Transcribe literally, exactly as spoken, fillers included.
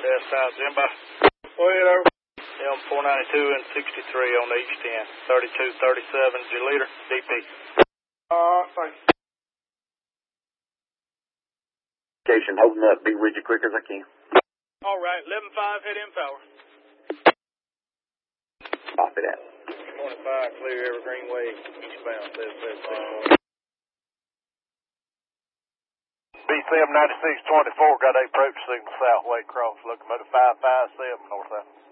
Yeah, South Zimba. Go ahead, over. M four ninety-two and sixty-three on the H ten. thirty-two thirty-seven, G leader, D P. Alright, thank you. Station holding up. Be with you quick as I can. Alright, eleven five, head in power. Copy that. twenty-five, clear Evergreen Way, eastbound, seven seven six four. B C M ninety-six twenty-four got a approach signal southway cross, locomotive five five seven north south.